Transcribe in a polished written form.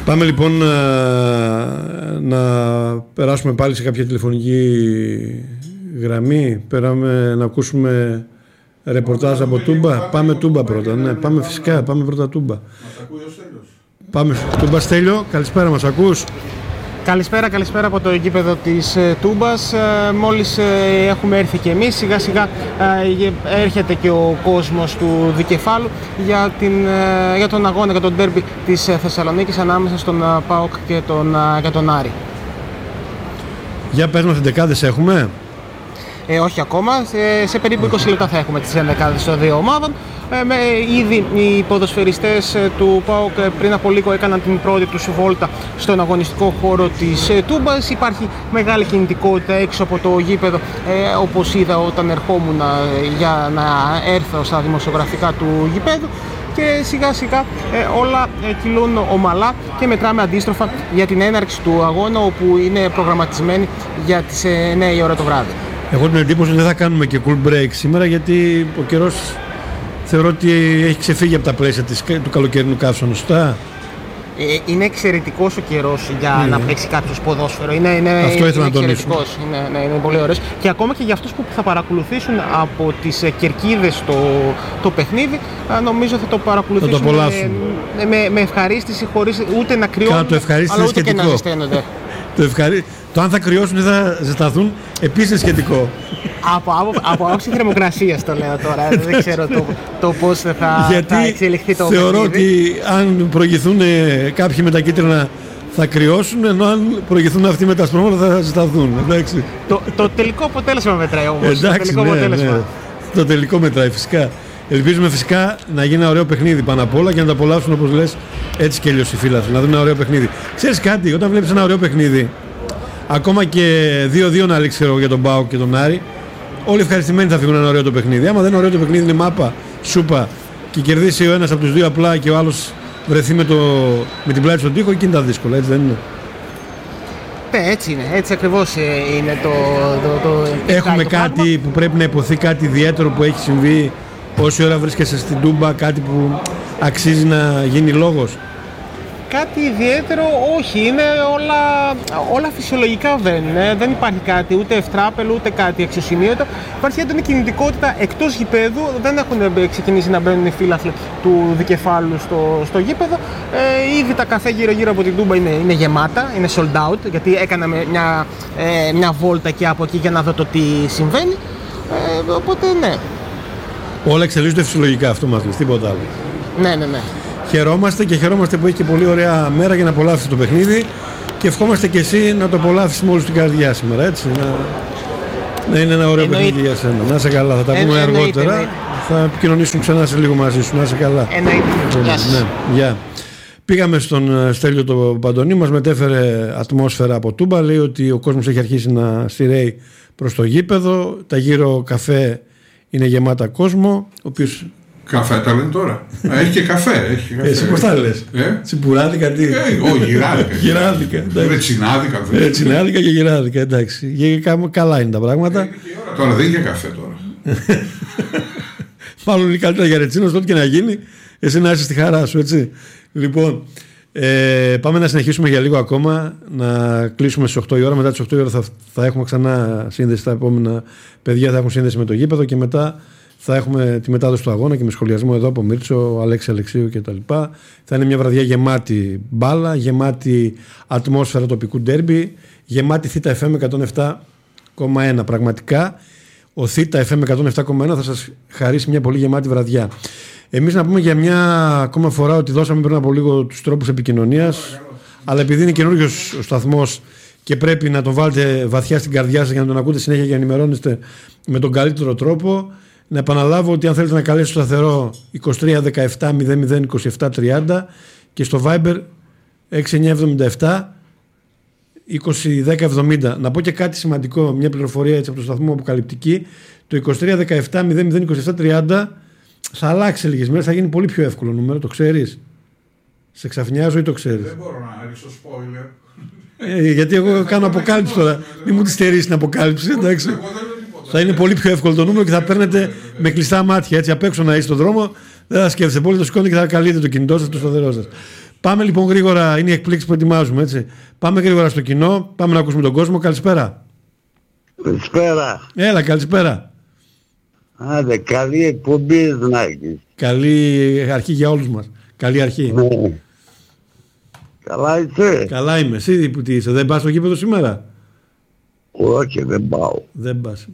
Πάμε λοιπόν να περάσουμε πάλι σε κάποια τηλεφωνική γραμμή. Περάμε να ακούσουμε ρεπορτάζ από Τούμπα. Πάμε Τούμπα πρώτα. Ναι, πάμε φυσικά. Πάμε πρώτα Τούμπα. Μας ακούει ο Στέλιος? Πάμε Τούμπα. Στέλιο, καλησπέρα, μας ακούς? Καλησπέρα από το γήπεδο της Τούμπας. Μόλις έχουμε έρθει και εμείς, σιγά σιγά έρχεται και ο κόσμος του Δικεφάλου για τον αγώνα, για τον ντέρμπι της Θεσσαλονίκης ανάμεσα στον ΠΑΟΚ και τον Άρη. Για πες μας, εντεκάδες έχουμε? Όχι ακόμα, σε περίπου 20 λεπτά θα έχουμε τις ενδεκάδες των δύο ομάδων. Ήδη οι ποδοσφαιριστές του ΠΑΟΚ πριν από λίγο έκαναν την πρώτη τους βόλτα στον αγωνιστικό χώρο της Τούμπας. Υπάρχει μεγάλη κινητικότητα έξω από το γήπεδο, όπως είδα όταν ερχόμουν για να έρθω στα δημοσιογραφικά του γήπεδου. Και σιγά σιγά όλα κυλούν ομαλά και μετράμε αντίστροφα για την έναρξη του αγώνα, όπου είναι προγραμματισμένη για τις 9 η ώρα το βράδυ. Εγώ την εντύπωση ότι δεν θα κάνουμε και cool break σήμερα, γιατί ο καιρός θεωρώ ότι έχει ξεφύγει από τα πλαίσια του καλοκαιρινού καύσωνα, σωστά? Είναι εξαιρετικός ο καιρός για να παίξει κάποιος ποδόσφαιρο. Αυτό ήθελα να τονίσω. Είναι πολύ ωραίος. Και ακόμα και για αυτούς που θα παρακολουθήσουν από τις κερκίδες το παιχνίδι, νομίζω θα το παρακολουθήσουν με ευχαρίστηση, χωρίς ούτε να κρυώνουν, αλλά ούτε και να ζεσταίνονται. Το αν θα κρυώσουν ή θα ζεσταθούν επίσης είναι σχετικό. Από άποψη θερμοκρασίας το λέω τώρα. Δεν ξέρω το πώς θα εξελιχθεί το παιχνίδι. Θεωρώ ότι αν προηγηθούν κάποιοι με τα κίτρινα θα κρυώσουν, ενώ αν προηγηθούν αυτοί με τα σπρώματα θα ζεσταθούν. Το τελικό αποτέλεσμα μετράει όμως. Εντάξει, το τελικό μετράει φυσικά. Ελπίζουμε φυσικά να γίνει ένα ωραίο παιχνίδι πάνω απ' όλα και να το απολαύσουν, όπως λες, έτσι και αλλιώς οι φίλαθλοι. Να δουν ένα ωραίο παιχνίδι. Ξέρεις κάτι, όταν βλέπεις ένα ωραίο παιχνίδι, ακόμα και 2-2 να λήξει για τον ΠΑΟΚ και τον Άρη, όλοι ευχαριστημένοι θα φύγουν ένα ωραίο το παιχνίδι. Άμα δεν είναι ωραίο το παιχνίδι, είναι μάπα, σούπα και κερδίσει ο ένας από τους δύο απλά και ο άλλος βρεθεί με την πλάτη στον τοίχο, εκείνη τα δύσκολα, έτσι δεν είναι? Έτσι είναι, έτσι ακριβώς είναι Έχουμε κάτι που πρέπει να υποθεί, κάτι ιδιαίτερο που έχει συμβεί όση ώρα βρίσκεσαι στην Τούμπα, κάτι που αξίζει να γίνει λόγος? Κάτι ιδιαίτερο όχι, είναι όλα φυσιολογικά δεν υπάρχει κάτι, ούτε ευτράπελο, ούτε κάτι αξιοσημείωτο. Υπάρχει έντονη κινητικότητα εκτός γηπέδου, δεν έχουν ξεκινήσει να μπαίνουν οι φίλαθλοι του Δικεφάλου στο γήπεδο. Ήδη τα καφέ γύρω από την Τούμπα είναι γεμάτα, είναι sold out, γιατί έκανα μια βόλτα και από εκεί για να δω το τι συμβαίνει, οπότε ναι. Όλα εξελίσσονται φυσιολογικά, αυτό μας λες, τίποτα άλλο. Ναι. Χαιρόμαστε που έχει και πολύ ωραία μέρα για να απολαύσεις το παιχνίδι και ευχόμαστε και εσύ να το απολαύσεις με όλη την καρδιά σήμερα, έτσι, να είναι ένα ωραίο παιχνίδι για σένα. Να είσαι καλά, θα τα πούμε αργότερα, θα επικοινωνήσουμε ξανά σε λίγο μαζί σου, να είσαι καλά. Γεια. Πήγαμε στον Στέλιο το Παντονή, μας μετέφερε ατμόσφαιρα από Τούμπα, λέει ότι ο κόσμος έχει αρχίσει να στηρέει προς το γήπεδο, τα γύρω καφέ είναι γεμάτα κόσμο, ο οποίος... Καφέ τα λένε τώρα. Έχει και καφέ. Εσύ πώς τα λες? Τσιμπουράδικα, τι? Όχι, γυράδικα. Ρετσινάδικα και γυράδικα, εντάξει. Καλά είναι τα πράγματα. Τώρα δεν είναι καφέ τώρα. Μάλλον είναι καλύτερα για ρετσίνος, τότε και να γίνει. Εσύ να είσαι στη χαρά σου, έτσι. Λοιπόν, πάμε να συνεχίσουμε για λίγο ακόμα. Να κλείσουμε στις 8 η ώρα. Μετά τις 8 η ώρα θα έχουμε ξανά σύνδεση. Τα επόμενα παιδιά θα έχουν σύνδεση με το γήπεδο και μετά θα έχουμε τη μετάδοση του αγώνα και με σχολιασμό εδώ από Μίρτσο, Αλέξη Αλεξίου κτλ. Θα είναι μια βραδιά γεμάτη μπάλα, γεμάτη ατμόσφαιρα τοπικού ντέρμπι, γεμάτη Θήτα FM 107,1. Πραγματικά ο Θήτα FM 107,1 θα σας χαρίσει μια πολύ γεμάτη βραδιά. Εμείς να πούμε για μια ακόμα φορά ότι δώσαμε πριν από λίγο τους τρόπους επικοινωνίας, αλλά επειδή είναι καινούριος ο σταθμός και πρέπει να τον βάλετε βαθιά στην καρδιά σας για να τον ακούτε συνέχεια και να ενημερώνεστε με τον καλύτερο τρόπο, να επαναλάβω ότι αν θέλετε να καλέσετε στο σταθερό 23 17 00 27 30 και στο Viber 6977 20 10 70. Να πω και κάτι σημαντικό, μια πληροφορία έτσι από το σταθμό αποκαλυπτική. Το 23 17 00 27 30 θα αλλάξει λίγες μέρες, θα γίνει πολύ πιο εύκολο νούμερο, το ξέρεις? Σε ξαφνιάζω ή το ξέρεις? Δεν μπορώ να ρίξω spoiler. Γιατί εγώ κάνω αποκάλυψη τώρα. Μην μου τη στερείς την αποκάλυψη, εντάξει. Θα είναι πολύ πιο εύκολο το νούμερο και θα παίρνετε με κλειστά μάτια. Έτσι απ' έξω να είστε στον δρόμο, δεν θα σκέφτεστε πολύ, το σηκώνετε και θα καλείτε το κινητό σας, το σταθερό σας. Πάμε λοιπόν γρήγορα, είναι η εκπλήξη που ετοιμάζουμε, έτσι. Πάμε γρήγορα στο κοινό, πάμε να ακούσουμε τον κόσμο. Καλησπέρα. Καλησπέρα. Έλα, καλησπέρα. Άντε, καλή εκπομπή να έχεις. Καλή αρχή για όλους μας. Καλή αρχή. Ναι. Καλά είσαι? Καλά είμαι. Εσύ που τι είσαι, δεν πας στο γήπεδο σήμερα? Όχι, δεν πάω. Δεν πας.